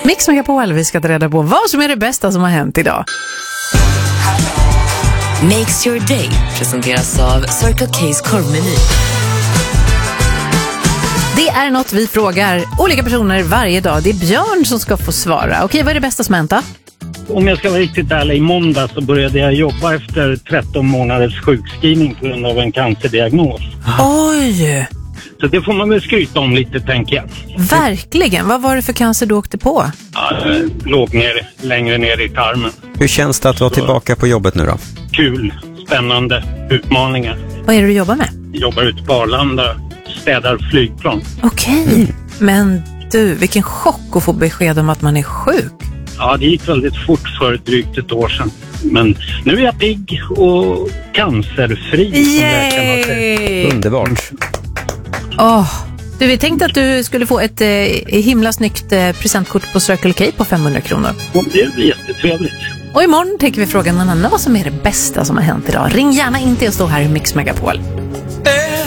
Mix Megapol, vi ska ta reda på vad som är det bästa som har hänt idag. Makes your day presenteras av Circle K's korvmeny. Det är något vi frågar olika personer varje dag. Det är Björn som ska få svara. Okej, vad är det bästa som hänt då? Om jag ska vara riktigt ärlig, i måndag så började jag jobba efter 13 månaders sjukskrivning på grund av en cancerdiagnos. Oj! Så det får man väl skryta om lite, tänker jag. Verkligen. Vad var det för cancer du åkte på? Ja, låg längre ner i tarmen. Hur känns det att vara tillbaka på jobbet nu då? Kul, spännande, utmaningar. Vad är det du jobbar med? Jobbar ute på Arlanda, städar flygplan. Okej. Men du, vilken chock att få besked om att man är sjuk. Ja, det gick väldigt fort för drygt ett år sedan. Men nu är jag pigg och cancerfri. Yay! Underbart. Du, vi tänkte att du skulle få ett himla snyggt presentkort på Circle K på 500 kronor. Och det blir jättetrevligt. Och imorgon tänker vi fråga någon annan vad som är det bästa som har hänt idag. Ring gärna in till och stå här i Mix Megapol.